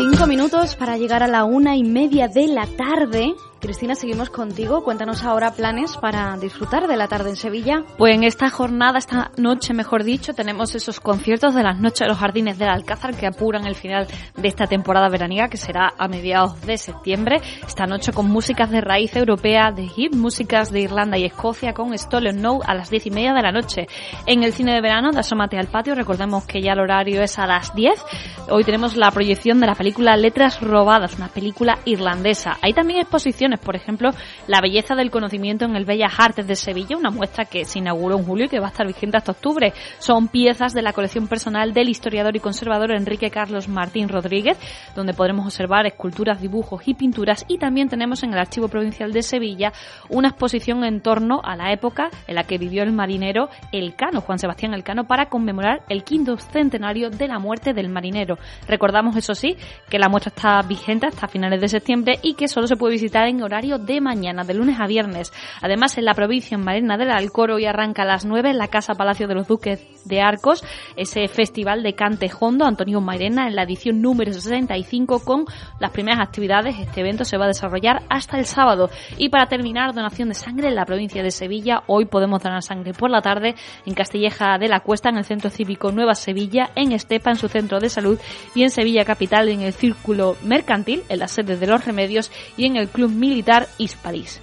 5 minutos para llegar a la 1:30 de la tarde. Cristina, seguimos contigo. Cuéntanos ahora planes para disfrutar de la tarde en Sevilla. Pues en esta jornada, esta noche mejor dicho, tenemos esos conciertos de las noches de los Jardines del Alcázar que apuran el final de esta temporada veraniega, que será a mediados de septiembre. Esta noche con músicas de raíz europea, de hip, músicas de Irlanda y Escocia con Stole and Know a las 10:30 de la noche. En el cine de verano de Asómate al Patio, recordemos que ya el horario es a las 10. Hoy tenemos la proyección de la película Letras Robadas, una película irlandesa. Hay también exposiciones, por ejemplo, La belleza del conocimiento en el Bellas Artes de Sevilla, una muestra que se inauguró en julio y que va a estar vigente hasta octubre. Son piezas de la colección personal del historiador y conservador Enrique Carlos Martín Rodríguez, donde podremos observar esculturas, dibujos y pinturas. Y también tenemos en el Archivo Provincial de Sevilla una exposición en torno a la época en la que vivió el marinero Elcano, Juan Sebastián Elcano, para conmemorar el 5º centenario de la muerte del marinero. Recordamos, eso sí, que la muestra está vigente hasta finales de septiembre y que solo se puede visitar en horario de mañana, de lunes a viernes. Además, en la provincia en Marina del Alcor hoy arranca a las 9 en la Casa Palacio de los Duques de Arcos ese festival de cante jondo Antonio Mairena en la edición número 65 con las primeras actividades. Este evento se va a desarrollar hasta el sábado. Y para terminar, donación de sangre en la provincia de Sevilla. Hoy podemos donar sangre por la tarde en Castilleja de la Cuesta, en el Centro Cívico Nueva Sevilla, en Estepa, en su centro de salud, y en Sevilla Capital, en el Círculo Mercantil, en la sede de Los Remedios, y en el Club Militar Hispalis.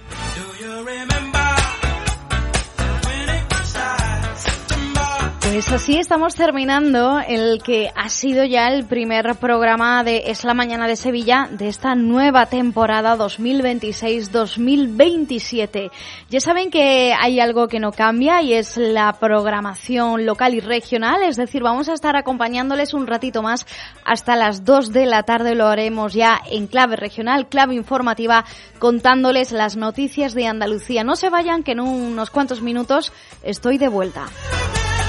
Pues así estamos terminando el que ha sido ya el primer programa de Es la Mañana de Sevilla de esta nueva temporada 2026-2027. Ya saben que hay algo que no cambia y es la programación local y regional, es decir, vamos a estar acompañándoles un ratito más hasta las 2 de la tarde. Lo haremos ya en clave regional, clave informativa, contándoles las noticias de Andalucía. No se vayan, que en unos cuantos minutos estoy de vuelta.